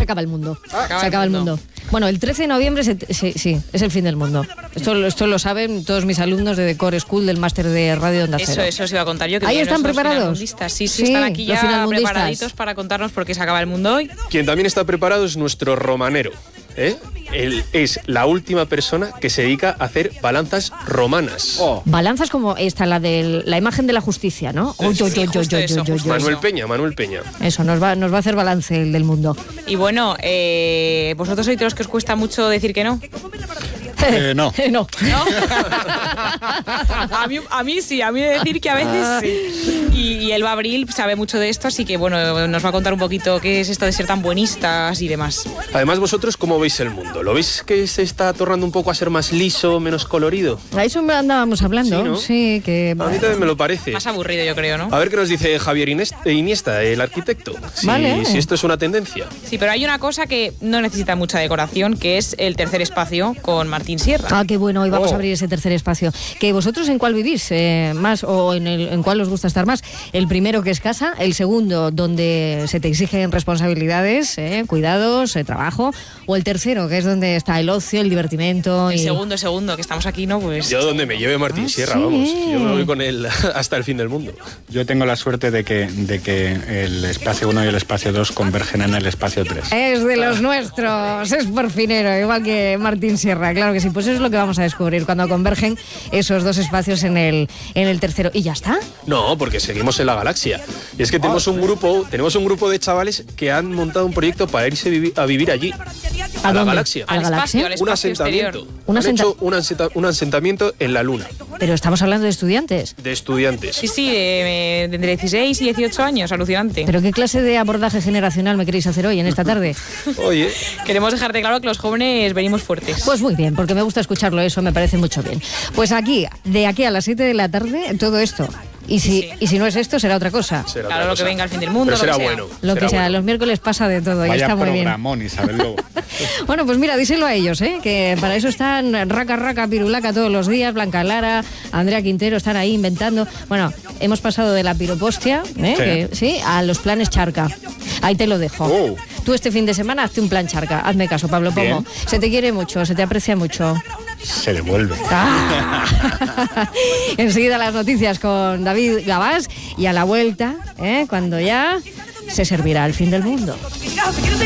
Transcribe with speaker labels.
Speaker 1: acaba el mundo.
Speaker 2: Ah,
Speaker 1: se acaba el mundo. Bueno, el 13 de noviembre sí, es el fin del mundo. Esto lo saben todos mis alumnos de Core School del máster de Radio Onda Cero.
Speaker 2: Eso os iba a contar yo. Que
Speaker 1: ¿Ahí están preparados?
Speaker 2: Sí, están aquí ya preparaditos para contarnos por qué se acaba el mundo hoy.
Speaker 3: Quien también está preparado es nuestro romanero, ¿eh? Él es la última persona que se dedica a hacer balanzas romanas.
Speaker 4: Oh.
Speaker 1: Balanzas como esta, la imagen de la justicia, ¿no?
Speaker 3: Manuel Peña.
Speaker 1: Eso, nos va a hacer balance el del mundo.
Speaker 2: Y bueno, ¿vosotros sois de los que os cuesta mucho decir que no?
Speaker 4: No.
Speaker 1: No.
Speaker 2: A mí sí, a mí de decir que a veces sí. Y Elba Abril sabe mucho de esto, así que bueno, nos va a contar un poquito qué es esto de ser tan buenistas y demás.
Speaker 3: Además, vosotros, ¿cómo veis el mundo? ¿Lo veis que se está tornando un poco a ser más liso, menos colorido?
Speaker 1: A eso andábamos hablando.
Speaker 3: Sí, ¿no?
Speaker 1: Sí, que...
Speaker 3: A mí también me lo parece.
Speaker 2: Más aburrido, yo creo, ¿no?
Speaker 3: A ver qué nos dice Javier Iniesta, el arquitecto. Si esto es una tendencia.
Speaker 2: Sí, pero hay una cosa que no necesita mucha decoración, que es el tercer espacio con Martín Sierra.
Speaker 1: Ah, qué bueno, hoy vamos a abrir ese tercer espacio. ¿Que vosotros en cuál vivís más o en cuál os gusta estar más? El primero, que es casa; el segundo, donde se te exigen responsabilidades, cuidados, trabajo; o el tercero, que es donde está el ocio, el divertimento.
Speaker 2: El segundo, que estamos aquí, ¿no? Pues...
Speaker 3: Yo donde me lleve Martín Sierra,
Speaker 1: sí.
Speaker 3: vamos. Yo me voy con él hasta el fin del mundo.
Speaker 4: Yo tengo la suerte de que el espacio 1 y el espacio 2 convergen en el espacio 3.
Speaker 1: Es de los nuestros, es porfinero, igual que Martín Sierra, claro que sí. Pues eso es lo que vamos a descubrir cuando convergen esos dos espacios en el tercero. ¿Y ya está?
Speaker 3: No, porque seguimos en la galaxia. Y es que tenemos un grupo de chavales que han montado un proyecto para irse a vivir allí. ¿A la galaxia?
Speaker 2: ¿Al espacio? Al
Speaker 3: Un
Speaker 2: espacio
Speaker 3: asentamiento.
Speaker 2: exterior.
Speaker 3: Han hecho un asentamiento en la Luna.
Speaker 1: Pero estamos hablando de estudiantes.
Speaker 3: De estudiantes.
Speaker 2: Sí, de entre 16 y 18 años, alucinante.
Speaker 1: ¿Pero qué clase de abordaje generacional me queréis hacer hoy, en esta tarde?
Speaker 3: Oye.
Speaker 2: Queremos dejarte claro que los jóvenes venimos fuertes.
Speaker 1: Pues muy bien, porque me gusta escucharlo, eso me parece mucho bien. Pues de aquí a las 7 de la tarde, todo esto. Y si no es esto, será otra cosa.
Speaker 2: Claro, lo que venga al fin del mundo.
Speaker 3: Pero será
Speaker 2: lo que
Speaker 3: bueno.
Speaker 1: Lo que sea, los miércoles pasa de todo.
Speaker 4: Vaya
Speaker 1: y está muy bien.
Speaker 4: programón, Isabel Lobo.
Speaker 1: Bueno, pues mira, díselo a ellos, que para eso están Raca, Pirulaca todos los días, Blanca Lara, Andrea Quintero, están ahí inventando. Bueno, hemos pasado de la piropostia, a los planes charca. Ahí te lo dejo.
Speaker 4: Oh.
Speaker 1: Tú este fin de semana hazte un plan charca. Hazme caso, Pablo Pomo. Se te quiere mucho, se te aprecia mucho.
Speaker 4: Se devuelve.
Speaker 1: Enseguida las noticias con David Gabás y a la vuelta, cuando ya se servirá el fin del mundo.